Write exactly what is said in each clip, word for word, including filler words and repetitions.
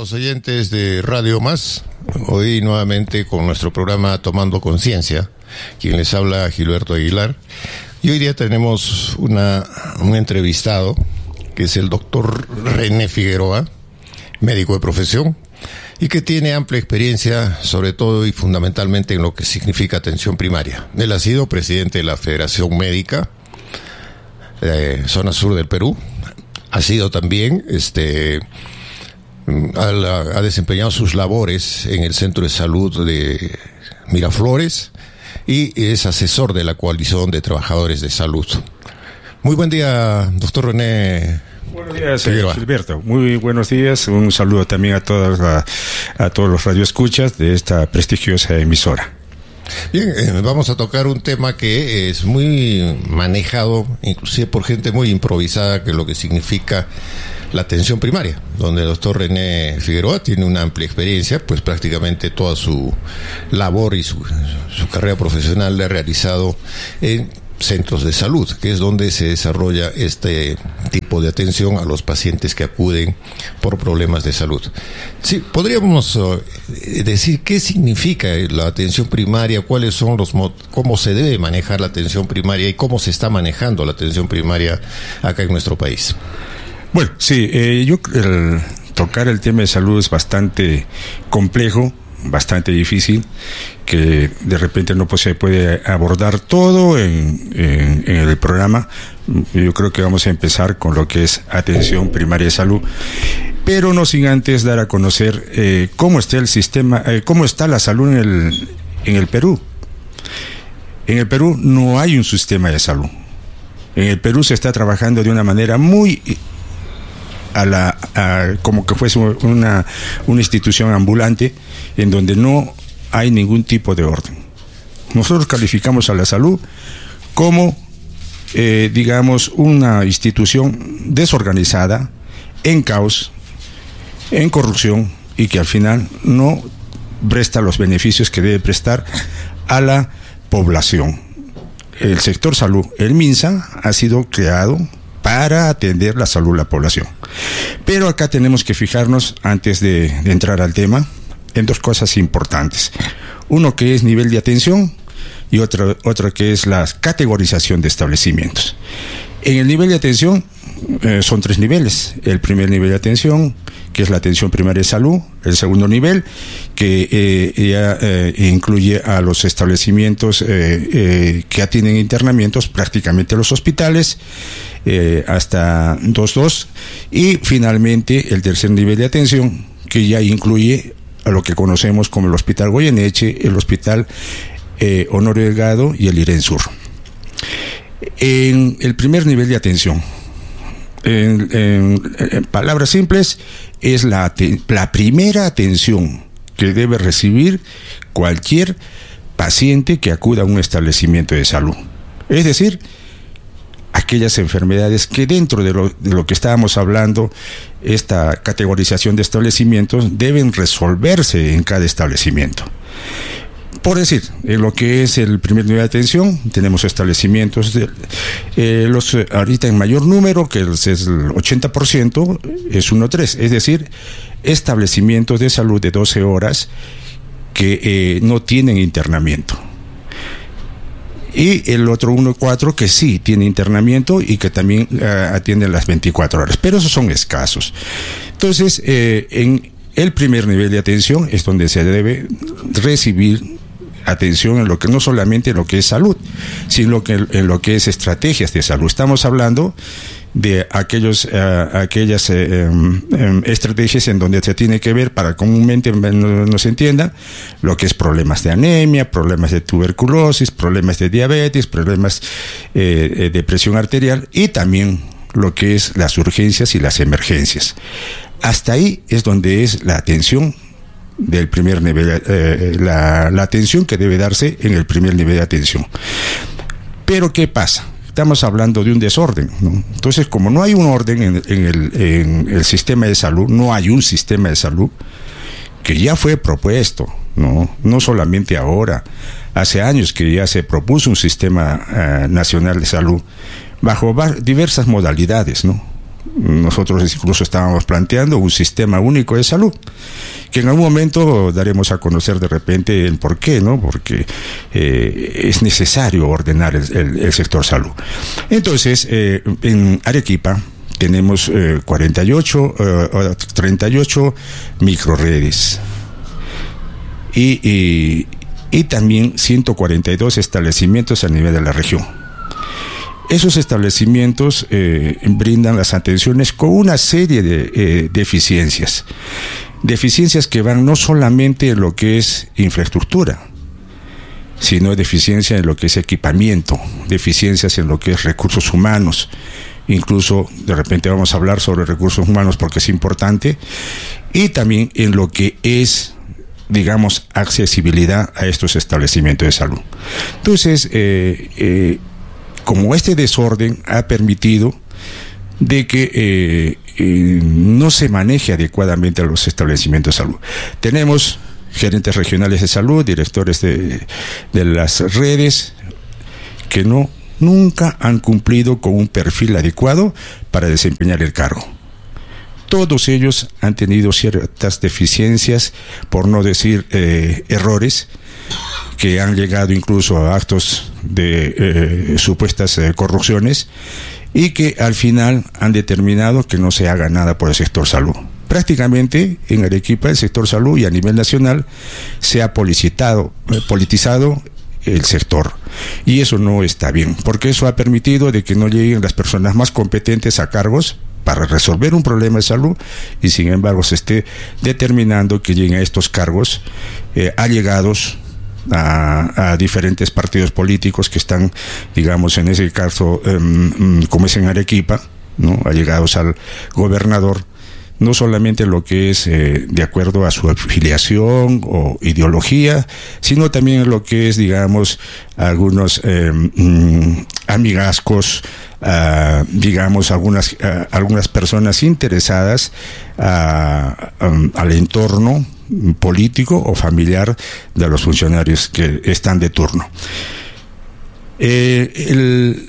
los oyentes de Radio Más, hoy nuevamente con nuestro programa Tomando Conciencia, quien les habla Gilberto Aguilar, y hoy día tenemos una, un entrevistado que es el doctor René Figueroa, médico de profesión, y que tiene amplia experiencia, sobre todo y fundamentalmente en lo que significa atención primaria. Él ha sido presidente de la Federación Médica, eh, zona sur del Perú, ha sido también, este, ha, ha desempeñado sus labores en el Centro de Salud de Miraflores y es asesor de la Coalición de Trabajadores de Salud. Muy buen día, doctor René. Buenos días, señor Gilberto. Muy buenos días. Un saludo también a todas la, a todos los radioescuchas de esta prestigiosa emisora. Bien, eh, vamos a tocar un tema que es muy manejado, inclusive por gente muy improvisada, que es lo que significa la atención primaria, donde el doctor René Figueroa tiene una amplia experiencia, pues prácticamente toda su labor y su, su carrera profesional la ha realizado en centros de salud, que es donde se desarrolla este tipo de atención a los pacientes que acuden por problemas de salud. Sí, podríamos uh, decir qué significa la atención primaria, cuáles son los cómo se debe manejar la atención primaria y cómo se está manejando la atención primaria acá en nuestro país. Bueno, sí, eh, yo el, tocar el tema de salud es bastante complejo, bastante difícil, que de repente no pues, se puede abordar todo en, en, en el programa. Yo creo que vamos a empezar con lo que es atención primaria de salud, pero no sin antes dar a conocer eh, cómo está el sistema, eh, cómo está la salud en el, en el Perú. En el Perú no hay un sistema de salud. En el Perú se está trabajando de una manera muy a la a, como que fuese una, una institución ambulante en donde no hay ningún tipo de orden. Nosotros calificamos a la salud como eh, digamos una institución desorganizada, en caos, en corrupción, y que al final no presta los beneficios que debe prestar a la población. El sector salud, el MINSA, ha sido creado para atender la salud de la población. Pero acá tenemos que fijarnos, antes de, de entrar al tema, en dos cosas importantes. Uno que es nivel de atención y otro, otro que es la categorización de establecimientos. En el nivel de atención eh, son tres niveles. El primer nivel de atención, que es la atención primaria de salud. El segundo nivel, que eh, ya eh, incluye a los establecimientos eh, eh, que ya tienen internamientos, prácticamente los hospitales, eh, hasta dos dos. Y finalmente el tercer nivel de atención, que ya incluye a lo que conocemos como el Hospital Goyeneche, el Hospital eh, Honorio Delgado y el IREN Sur. En el primer nivel de atención, en, en, en palabras simples, es la, la primera atención que debe recibir cualquier paciente que acuda a un establecimiento de salud. Es decir, aquellas enfermedades que dentro de lo, de lo que estábamos hablando, esta categorización de establecimientos, deben resolverse en cada establecimiento. Por decir, en lo que es el primer nivel de atención, tenemos establecimientos, de, eh, los ahorita en mayor número, que es el ochenta por ciento, es uno tres, es decir, establecimientos de salud de doce horas que eh, no tienen internamiento. Y el otro uno cuatro que sí tiene internamiento y que también uh, atiende las veinticuatro horas, pero esos son escasos. Entonces, eh, en el primer nivel de atención es donde se debe recibir atención en lo que no solamente en lo que es salud, sino que en lo que es estrategias de salud. Estamos hablando de aquellos uh, aquellas eh, um, estrategias en donde se tiene que ver, para comúnmente no se entienda, lo que es problemas de anemia, problemas de tuberculosis, problemas de diabetes, problemas eh, de presión arterial, y también lo que es las urgencias y las emergencias. Hasta ahí es donde es la atención del primer nivel, eh, la, la atención que debe darse en el primer nivel de atención. Pero ¿qué pasa? Estamos hablando de un desorden, ¿no? Entonces, como no hay un orden en, en, el, en el sistema de salud, no hay un sistema de salud que ya fue propuesto, no, no solamente ahora, hace años que ya se propuso un sistema uh, nacional de salud bajo diversas modalidades, ¿no? Nosotros incluso estábamos planteando un sistema único de salud, que en algún momento daremos a conocer de repente el por qué, ¿no? Porque eh, es necesario ordenar el, el, el sector salud. Entonces, eh, en Arequipa tenemos eh, cuarenta y ocho, eh, treinta y ocho microredes y, y, y también ciento cuarenta y dos establecimientos a nivel de la región. Esos establecimientos eh, brindan las atenciones con una serie de eh, deficiencias. Deficiencias que van no solamente en lo que es infraestructura, sino deficiencia en lo que es equipamiento, deficiencias en lo que es recursos humanos. Incluso de repente vamos a hablar sobre recursos humanos porque es importante, y también en lo que es, digamos, accesibilidad a estos establecimientos de salud. Entonces, eh, eh, como este desorden ha permitido de que eh, eh, no se maneje adecuadamente a los establecimientos de salud. Tenemos gerentes regionales de salud, directores de, de las redes, que no nunca han cumplido con un perfil adecuado para desempeñar el cargo. Todos ellos han tenido ciertas deficiencias, por no decir eh, errores, que han llegado incluso a actos de eh, supuestas eh, corrupciones, y que al final han determinado que no se haga nada por el sector salud. Prácticamente en Arequipa el sector salud, y a nivel nacional, se ha politizado, eh, politizado el sector, y eso no está bien, porque eso ha permitido de que no lleguen las personas más competentes a cargos para resolver un problema de salud, y sin embargo se esté determinando que lleguen a estos cargos eh, allegados A, a diferentes partidos políticos que están, digamos, en ese caso, um, como es en Arequipa, ¿no?, allegados al gobernador, no solamente lo que es eh, de acuerdo a su afiliación o ideología, sino también lo que es, digamos, algunos eh, mm, amigazgos, uh, digamos, algunas, uh, algunas personas interesadas uh, um, al entorno político o familiar de los funcionarios que están de turno. Eh, el,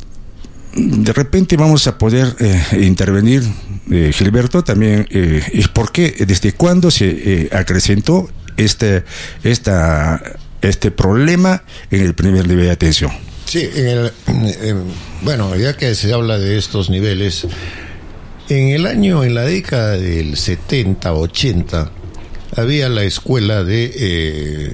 de repente vamos a poder eh, intervenir, eh, Gilberto, también, eh, ¿por qué, desde cuándo se eh, acrecentó este, esta, este problema en el primer nivel de atención? Sí, en el, eh, bueno, ya que se habla de estos niveles, en el año, en la década del setenta, ochenta, había la escuela de eh,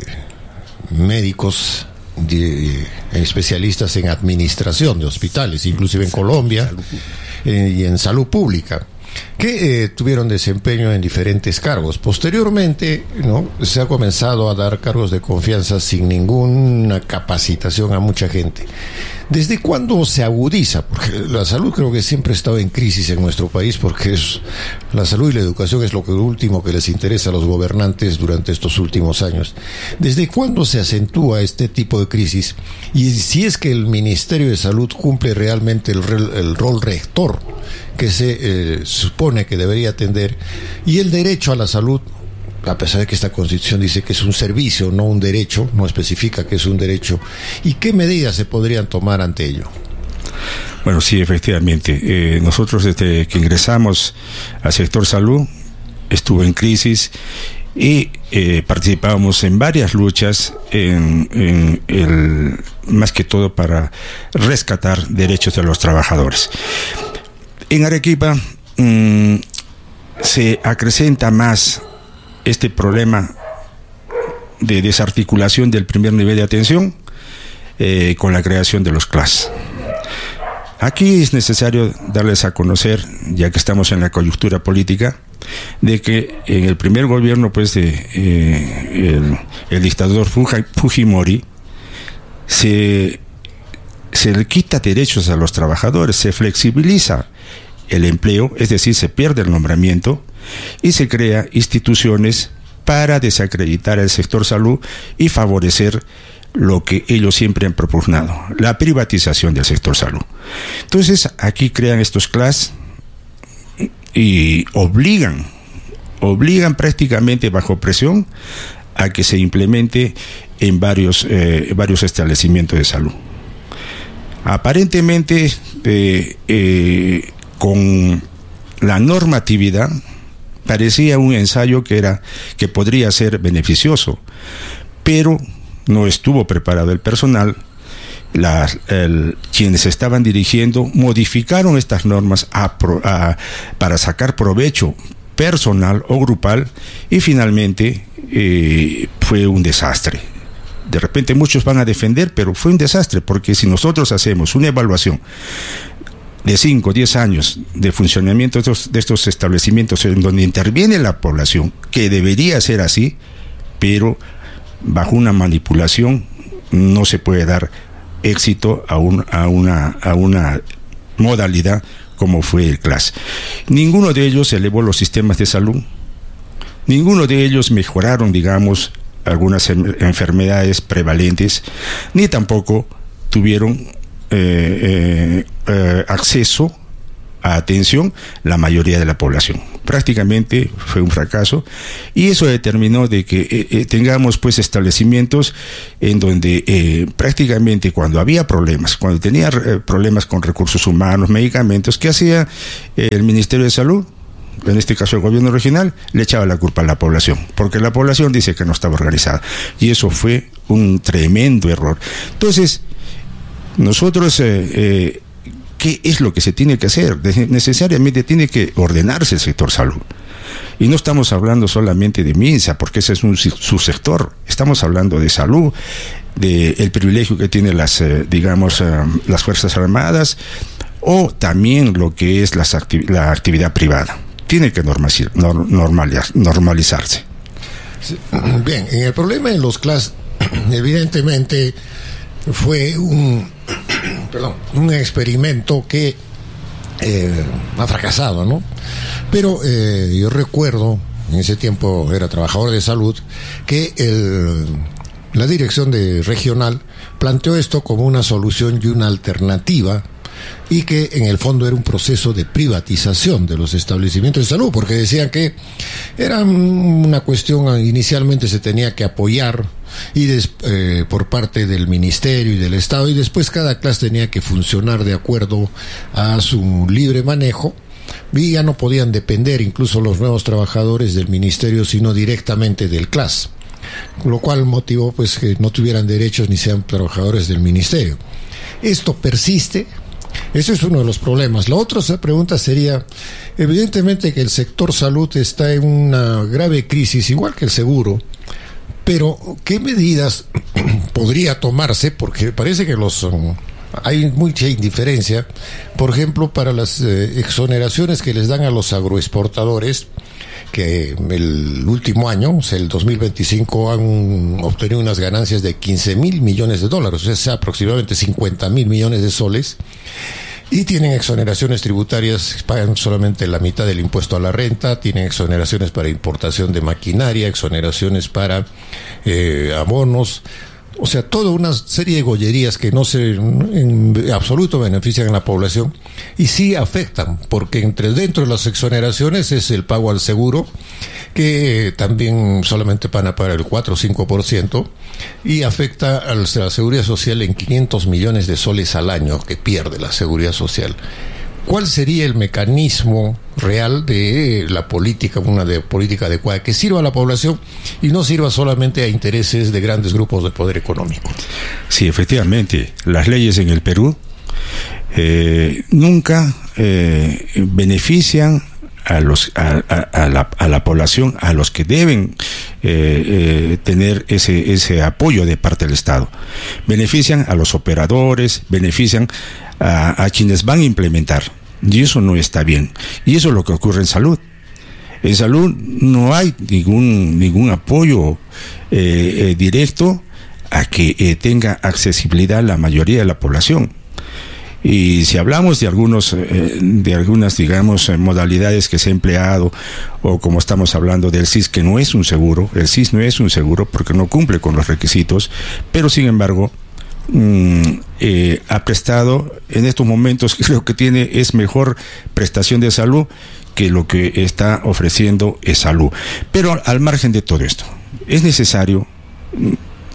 médicos de, eh, especialistas en administración de hospitales, inclusive en Colombia, eh, y en salud pública, que eh, tuvieron desempeño en diferentes cargos. Posteriormente, ¿no?, se ha comenzado a dar cargos de confianza sin ninguna capacitación a mucha gente. ¿Desde cuándo se agudiza? Porque la salud creo que siempre ha estado en crisis en nuestro país, porque es, la salud y la educación es lo que, lo último que les interesa a los gobernantes durante estos últimos años. ¿Desde cuándo se acentúa este tipo de crisis? Y si es que el Ministerio de Salud cumple realmente el, el rol rector que se eh, supone que debería atender, y el derecho a la salud, a pesar de que esta Constitución dice que es un servicio, no un derecho, no especifica que es un derecho, ¿y qué medidas se podrían tomar ante ello? Bueno, sí, efectivamente. Eh, nosotros desde que ingresamos al sector salud estuvo en crisis, y eh, participábamos en varias luchas, en, en el, más que todo para rescatar derechos de los trabajadores. En Arequipa mmm, se acrecenta más este problema de desarticulación del primer nivel de atención eh, con la creación de los C L A S. Aquí es necesario darles a conocer, ya que estamos en la coyuntura política, de que en el primer gobierno pues de eh, el, el dictador Fujimori se, se le quita derechos a los trabajadores, se flexibiliza el empleo, es decir, se pierde el nombramiento, y se crea instituciones para desacreditar el sector salud y favorecer lo que ellos siempre han propugnado, la privatización del sector salud. Entonces aquí crean estos C L A S y obligan obligan prácticamente bajo presión a que se implemente en varios eh, varios establecimientos de salud. Aparentemente eh, eh, con la normatividad, parecía un ensayo que era que podría ser beneficioso, pero no estuvo preparado el personal. Las, el, quienes estaban dirigiendo modificaron estas normas a, a, para sacar provecho personal o grupal, y finalmente eh, fue un desastre. De repente muchos van a defender, pero fue un desastre, porque si nosotros hacemos una evaluación de cinco o diez años de funcionamiento de estos, de estos establecimientos en donde interviene la población, que debería ser así, pero bajo una manipulación no se puede dar éxito a, un, a, una, a una modalidad como fue el C L A S. Ninguno de ellos elevó los sistemas de salud, ninguno de ellos mejoraron, digamos, algunas enfermedades prevalentes, ni tampoco tuvieron eh, eh, eh, acceso a atención la mayoría de la población. Prácticamente fue un fracaso, y eso determinó de que eh, eh, tengamos pues establecimientos en donde eh, prácticamente cuando había problemas, cuando tenía eh, problemas con recursos humanos, medicamentos, ¿qué hacía eh, el Ministerio de Salud? En este caso el gobierno regional le echaba la culpa a la población, porque la población dice que no estaba organizada, y eso fue un tremendo error. Entonces, nosotros eh, eh, ¿qué es lo que se tiene que hacer? Necesariamente tiene que ordenarse el sector salud. Y no estamos hablando solamente de MINSA, porque ese es un subsector. Estamos hablando de salud, del privilegio que tienen las, eh, digamos, eh, las Fuerzas Armadas, o también lo que es las acti- la actividad privada. Tiene que normalizar, normalizar, normalizarse. Bien, en el problema de los C L A S, evidentemente fue un, perdón, un experimento que eh, ha fracasado, ¿no? Pero eh, yo recuerdo, en ese tiempo era trabajador de salud, que el, la dirección de regional planteó esto como una solución y una alternativa, y que en el fondo era un proceso de privatización de los establecimientos de salud, porque decían que era una cuestión, inicialmente se tenía que apoyar y des, eh, por parte del Ministerio y del Estado, y después cada clase tenía que funcionar de acuerdo a su libre manejo, y ya no podían depender incluso los nuevos trabajadores del Ministerio, sino directamente del C L A S, lo cual motivó pues que no tuvieran derechos ni sean trabajadores del Ministerio. Esto persiste. Ese es uno de los problemas. La otra pregunta sería, evidentemente que el sector salud está en una grave crisis, igual que el seguro, pero ¿qué medidas podría tomarse? Porque parece que los um, hay mucha indiferencia, por ejemplo, para las eh, exoneraciones que les dan a los agroexportadores, que el último año, o sea, el dos mil veinticinco, han obtenido unas ganancias de quince mil millones de dólares, o sea, aproximadamente cincuenta mil millones de soles, y tienen exoneraciones tributarias, pagan solamente la mitad del impuesto a la renta, tienen exoneraciones para importación de maquinaria, exoneraciones para eh, abonos, o sea, toda una serie de gollerías que no se en absoluto benefician a la población y sí afectan, porque entre dentro de las exoneraciones es el pago al seguro, que también solamente van a pagar el cuatro o cinco por ciento, y afecta a la seguridad social en quinientos millones de soles al año que pierde la seguridad social. ¿Cuál sería el mecanismo real de la política, una de política adecuada, que sirva a la población y no sirva solamente a intereses de grandes grupos de poder económico? Sí, efectivamente, las leyes en el Perú eh, nunca eh, benefician a los a, a, a, la, a la población, a los que deben eh, eh, tener ese ese apoyo de parte del Estado. Benefician a los operadores, benefician a, a quienes van a implementar, y eso no está bien, y eso es lo que ocurre en salud. En salud no hay ningún ningún apoyo eh, eh, directo a que eh, tenga accesibilidad la mayoría de la población. Y si hablamos de algunos, eh, de algunas, digamos, eh, modalidades que se ha empleado, o como estamos hablando del S I S, que no es un seguro, el S I S no es un seguro porque no cumple con los requisitos, pero sin embargo, mm, eh, ha prestado, en estos momentos creo que tiene, es mejor prestación de salud que lo que está ofreciendo es salud. Pero al margen de todo esto, es necesario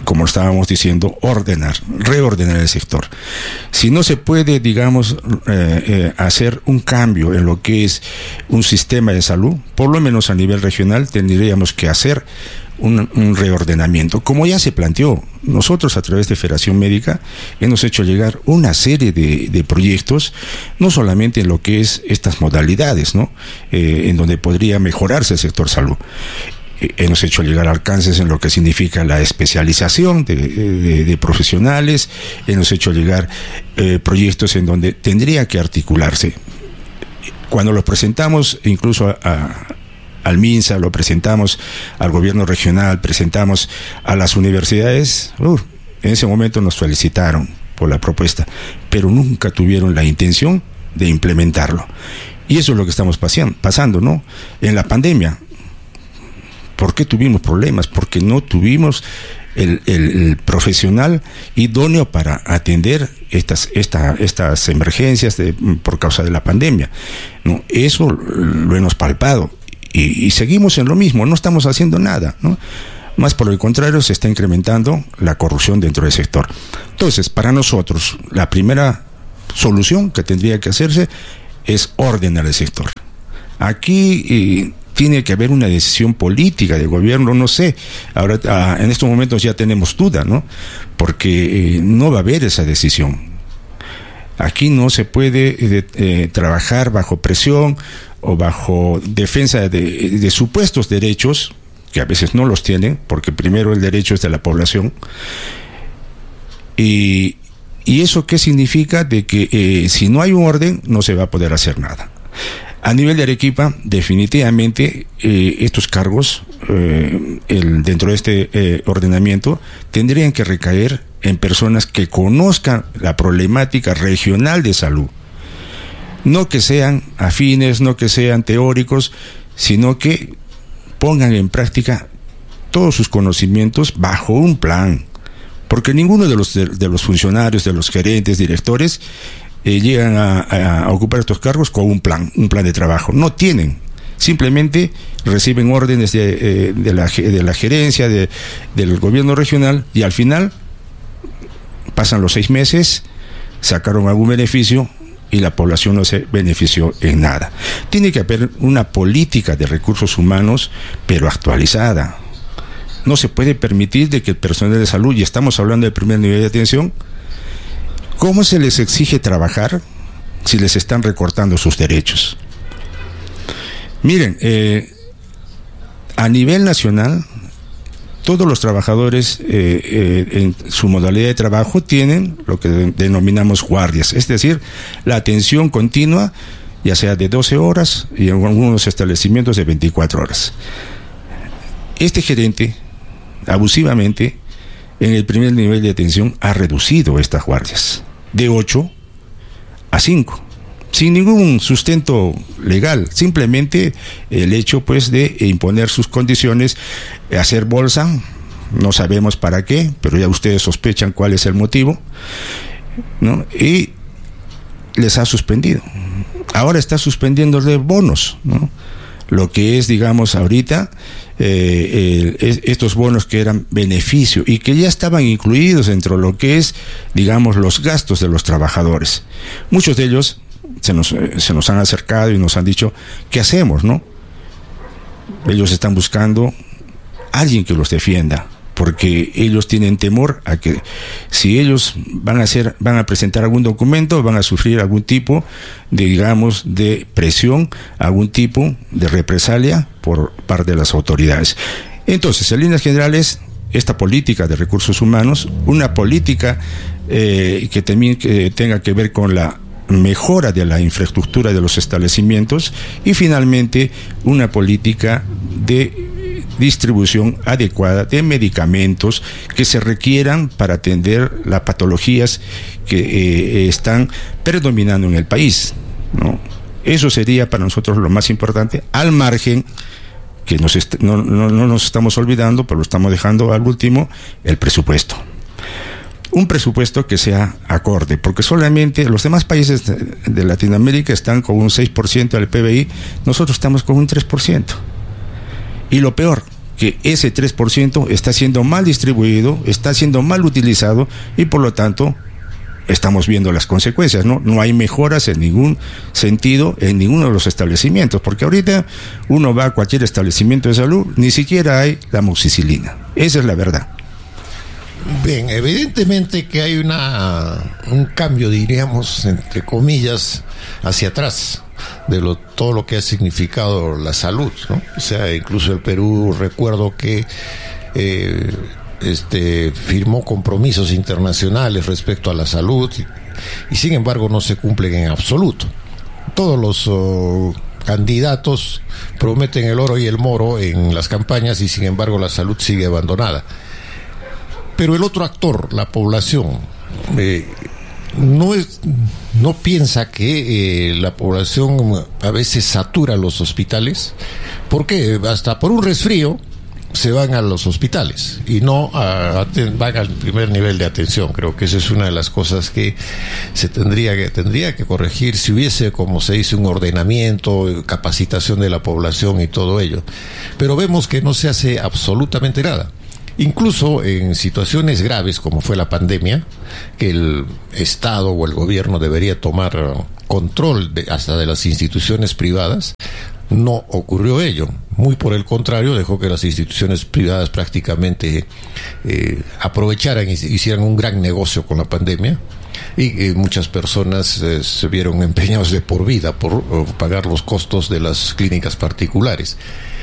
como estábamos diciendo, ordenar, reordenar el sector. Si no se puede, digamos, eh, eh, hacer un cambio en lo que es un sistema de salud, por lo menos a nivel regional, tendríamos que hacer un, un reordenamiento, como ya se planteó. Nosotros, a través de Federación Médica, hemos hecho llegar una serie de, de proyectos, no solamente en lo que es estas modalidades, ¿no? Eh, en donde podría mejorarse el sector salud. Hemos hecho llegar alcances en lo que significa la especialización de, de, de profesionales, hemos hecho llegar eh, proyectos en donde tendría que articularse. Cuando los presentamos, incluso a, a, al MINSA, lo presentamos al gobierno regional, presentamos a las universidades, uh, en ese momento nos felicitaron por la propuesta, pero nunca tuvieron la intención de implementarlo. Y eso es lo que estamos paseando, pasando, ¿no? En la pandemia, ¿por qué tuvimos problemas? Porque no tuvimos el, el, el profesional idóneo para atender estas, esta, estas emergencias de, por causa de la pandemia, ¿no? Eso lo hemos palpado y, y seguimos en lo mismo, no estamos haciendo nada, ¿no? Más por el contrario, se está incrementando la corrupción dentro del sector. Entonces, para nosotros, la primera solución que tendría que hacerse es ordenar el sector. Aquí eh, tiene que haber una decisión política de gobierno, no sé, ahora ah, en estos momentos ya tenemos duda, ¿no? Porque eh, no va a haber esa decisión. Aquí no se puede eh, eh, trabajar bajo presión o bajo defensa de, de supuestos derechos, que a veces no los tienen, porque primero el derecho es de la población. Y, y eso ¿qué significa? De que eh, si no hay un orden, no se va a poder hacer nada. A nivel de Arequipa, definitivamente eh, estos cargos eh, el, dentro de este eh, ordenamiento tendrían que recaer en personas que conozcan la problemática regional de salud. No que sean afines, no que sean teóricos, sino que pongan en práctica todos sus conocimientos bajo un plan. Porque ninguno de los, de, de los funcionarios, de los gerentes, directores, Eh, llegan a, a, a ocupar estos cargos con un plan, un plan de trabajo. No tienen, simplemente reciben órdenes de, eh, de, la, de la gerencia, de, del gobierno regional, y al final pasan los seis meses, sacaron algún beneficio y la población no se benefició en nada. Tiene que haber una política de recursos humanos, pero actualizada. No se puede permitir de que el personal de salud, y estamos hablando del primer nivel de atención, ¿cómo se les exige trabajar si les están recortando sus derechos? Miren, eh, a nivel nacional, todos los trabajadores eh, eh, en su modalidad de trabajo tienen lo que de, denominamos guardias, es decir, la atención continua, ya sea de doce horas y en algunos establecimientos de veinticuatro horas. Este gerente, abusivamente, en el primer nivel de atención, ha reducido estas guardias de ocho a cinco, sin ningún sustento legal, simplemente el hecho pues de imponer sus condiciones, hacer bolsa, no sabemos para qué, pero ya ustedes sospechan cuál es el motivo, ¿no? Y les ha suspendido. Ahora está suspendiendo de bonos, ¿no? Lo que es, digamos, ahorita eh, eh, estos bonos que eran beneficio y que ya estaban incluidos dentro de lo que es, digamos, los gastos de los trabajadores. Muchos de ellos se nos, eh, se nos han acercado y nos han dicho, ¿qué hacemos, no? Ellos están buscando a alguien que los defienda, porque ellos tienen temor a que si ellos van a hacer, van a presentar algún documento, van a sufrir algún tipo de, digamos, de presión, algún tipo de represalia por parte de las autoridades. Entonces, en líneas generales, esta política de recursos humanos, una política eh, que también que tenga que ver con la mejora de la infraestructura de los establecimientos, y finalmente una política de distribución adecuada de medicamentos que se requieran para atender las patologías que eh, están predominando en el país, ¿no? Eso sería para nosotros lo más importante, al margen que nos est- no, no, no nos estamos olvidando, pero lo estamos dejando al último, el presupuesto. Un presupuesto que sea acorde, porque solamente los demás países de, de Latinoamérica están con un seis por ciento del P B I, nosotros estamos con un tres por ciento. Y lo peor, que ese tres por ciento está siendo mal distribuido, está siendo mal utilizado y por lo tanto estamos viendo las consecuencias, ¿no? No hay mejoras en ningún sentido en ninguno de los establecimientos, porque ahorita uno va a cualquier establecimiento de salud, ni siquiera hay la amoxicilina. Esa es la verdad. Bien, evidentemente que hay una un cambio, diríamos, entre comillas, hacia atrás de lo, todo lo que ha significado la salud, ¿no? O sea, incluso el Perú, recuerdo que eh, este firmó compromisos internacionales respecto a la salud y, y sin embargo no se cumplen en absoluto. Todos los oh, candidatos prometen el oro y el moro en las campañas y sin embargo la salud sigue abandonada. Pero el otro actor, la población, eh, no es, no piensa que eh, la población a veces satura los hospitales, porque hasta por un resfrío se van a los hospitales y no a, a, van al primer nivel de atención. Creo que esa es una de las cosas que se tendría que tendría que corregir si hubiese, como se dice, un ordenamiento, capacitación de la población y todo ello. Pero vemos que no se hace absolutamente nada. Incluso en situaciones graves como fue la pandemia, que el Estado o el gobierno debería tomar control de, hasta de las instituciones privadas, no ocurrió ello. Muy por el contrario, dejó que las instituciones privadas prácticamente eh, aprovecharan y hicieran un gran negocio con la pandemia, y eh, muchas personas eh, se vieron empeñados de por vida por uh, pagar los costos de las clínicas particulares.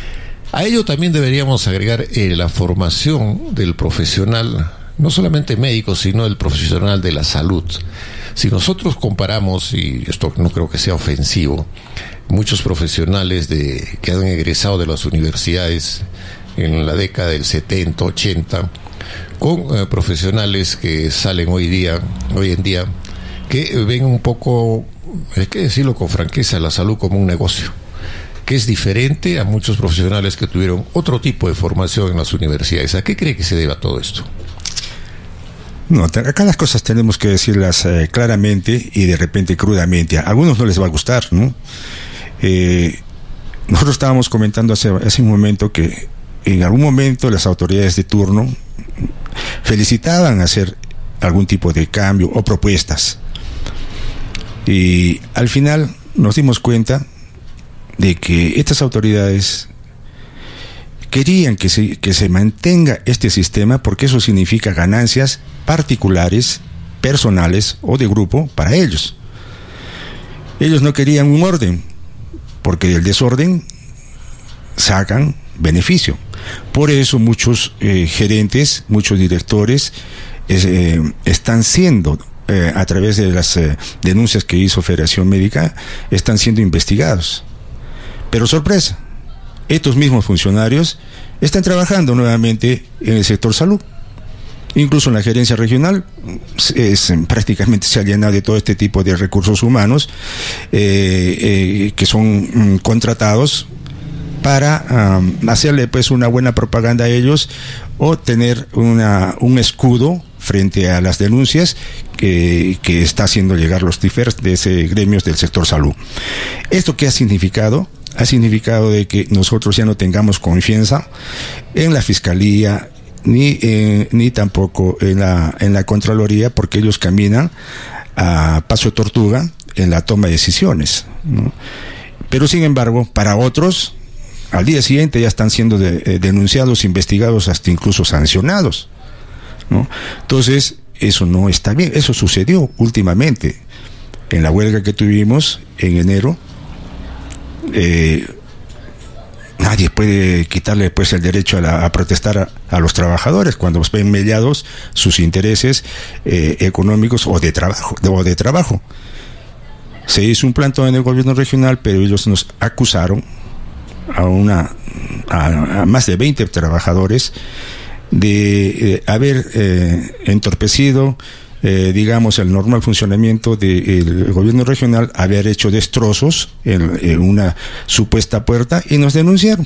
A ello también deberíamos agregar eh, la formación del profesional, no solamente médico, sino el profesional de la salud. Si nosotros comparamos, y esto no creo que sea ofensivo, muchos profesionales de, que han egresado de las universidades en la década del setenta, ochenta, con eh, profesionales que salen hoy día, hoy en día, que ven un poco, hay que decirlo con franqueza, la salud como un negocio, que es diferente a muchos profesionales que tuvieron otro tipo de formación en las universidades. ¿A qué cree que se deba todo esto? No, acá las cosas tenemos que decirlas eh, claramente y de repente crudamente. A algunos no les va a gustar, ¿no? Eh, nosotros estábamos comentando hace, hace un momento que en algún momento las autoridades de turno felicitaban hacer algún tipo de cambio o propuestas. Y al final nos dimos cuenta de que estas autoridades querían que se, que se mantenga este sistema porque eso significa ganancias particulares, personales o de grupo para ellos. Ellos no querían un orden, porque del desorden sacan beneficio. Por eso muchos eh, gerentes, muchos directores eh, están siendo, eh, a través de las eh, denuncias que hizo Federación Médica, están siendo investigados. Pero sorpresa, estos mismos funcionarios están trabajando nuevamente en el sector salud. Incluso en la gerencia regional es, prácticamente se ha llenado de todo este tipo de recursos humanos eh, eh, que son mm, contratados para um, hacerle pues una buena propaganda a ellos o tener una, un escudo frente a las denuncias que, que está haciendo llegar los diferentes gremios del sector salud. ¿Esto qué ha significado? Ha significado de que nosotros ya no tengamos confianza en la Fiscalía ni eh, ni tampoco en la en la Contraloría, porque ellos caminan a paso de tortuga en la toma de decisiones, ¿no? Pero sin embargo, para otros, al día siguiente ya están siendo de, eh, denunciados, investigados, hasta incluso sancionados, ¿no? Entonces, eso no está bien. Eso sucedió últimamente en la huelga que tuvimos en enero. Eh, nadie puede quitarle pues el derecho a, la, a protestar a, a los trabajadores cuando ven mediados sus intereses eh, económicos o de trabajo de, o de trabajo. Se hizo un plantón en el gobierno regional, pero ellos nos acusaron a una a, a más de veinte trabajadores de eh, haber eh, entorpecido Eh, digamos el normal funcionamiento del gobierno regional, haber hecho destrozos en, en una supuesta puerta, y nos denunciaron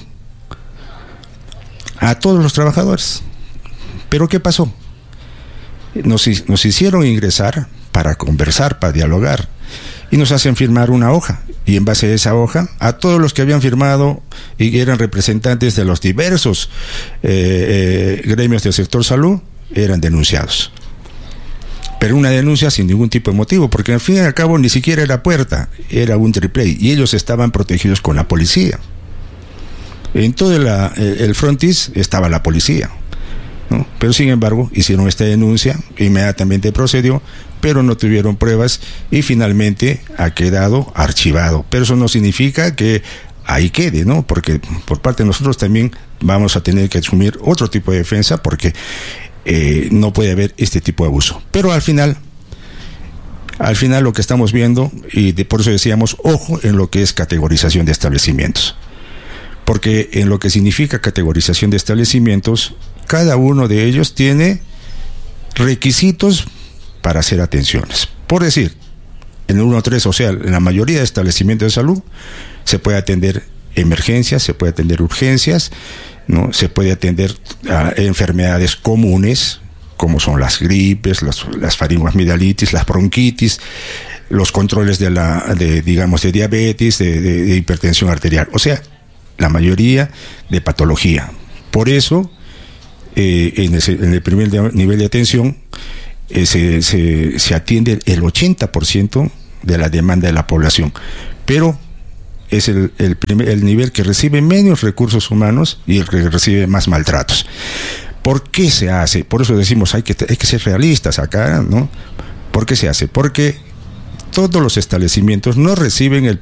a todos los trabajadores. Pero ¿qué pasó? Nos, nos hicieron ingresar para conversar, para dialogar, y nos hacen firmar una hoja, y en base a esa hoja, a todos los que habían firmado y eran representantes de los diversos eh, eh, gremios del sector salud, eran denunciados. Pero una denuncia sin ningún tipo de motivo, porque al fin y al cabo ni siquiera era puerta, era un triple A, y ellos estaban protegidos con la policía. En todo la, el frontis estaba la policía, ¿no? Pero sin embargo hicieron esta denuncia, inmediatamente procedió, pero no tuvieron pruebas y finalmente ha quedado archivado. Pero eso no significa que ahí quede, ¿no? Porque por parte de nosotros también vamos a tener que asumir otro tipo de defensa, porque eh, no puede haber este tipo de abuso. Pero al final, al final lo que estamos viendo, y de, por eso decíamos, ojo en lo que es categorización de establecimientos. Porque en lo que significa categorización de establecimientos, cada uno de ellos tiene requisitos para hacer atenciones. Por decir, en el uno tres, o sea, en la mayoría de establecimientos de salud, se puede atender emergencias, se puede atender urgencias, ¿no? Se puede atender a enfermedades comunes, como son las gripes, las, las faringoamigdalitis, las bronquitis, los controles de la, de, digamos, de diabetes, de, de, de hipertensión arterial. O sea, la mayoría de patología. Por eso, eh, en, ese, en el primer de, nivel de atención, eh, se, se, se atiende el ochenta por ciento de la demanda de la población. Pero es el, el, primer, el nivel que recibe menos recursos humanos y el que recibe más maltratos. ¿Por qué se hace? Por eso decimos, hay que, hay que ser realistas acá, ¿no? ¿Por qué se hace? Porque todos los establecimientos no reciben el